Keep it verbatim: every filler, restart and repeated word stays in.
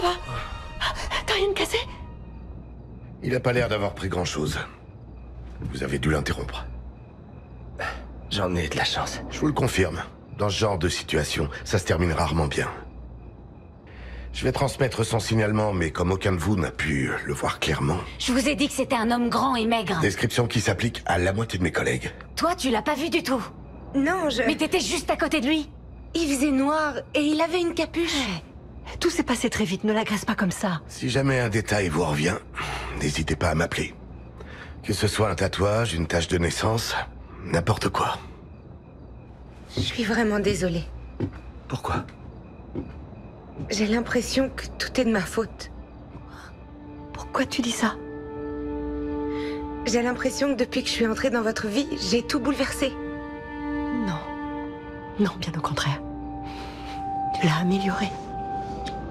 va? T'as rien cassé? Il a pas l'air d'avoir pris grand-chose. Vous avez dû l'interrompre. J'en ai de la chance. Je vous le confirme. Dans ce genre de situation, ça se termine rarement bien. Je vais transmettre son signalement, mais comme aucun de vous n'a pu le voir clairement... Je vous ai dit que c'était un homme grand et maigre. Description qui s'applique à la moitié de mes collègues. Toi, tu l'as pas vu du tout. Non, je... Mais t'étais juste à côté de lui. Il faisait noir et il avait une capuche. Hey, tout s'est passé très vite, ne l'agresse pas comme ça. Si jamais un détail vous revient, n'hésitez pas à m'appeler. Que ce soit un tatouage, une tache de naissance, n'importe quoi. Je suis vraiment désolée. Pourquoi? J'ai l'impression que tout est de ma faute. Pourquoi tu dis ça? J'ai l'impression que depuis que je suis entrée dans votre vie, j'ai tout bouleversé. Non. Non, bien au contraire. Tu l'as amélioré.